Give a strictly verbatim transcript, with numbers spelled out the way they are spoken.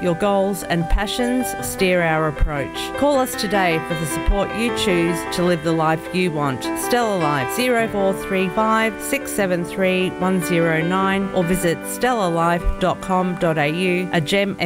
your goals and passions steer our approach. Call us today for the support you choose to live the life you want. Stella Life, zero four three five, six seven three, one zero nine or visit stella life dot com dot a u, a Gem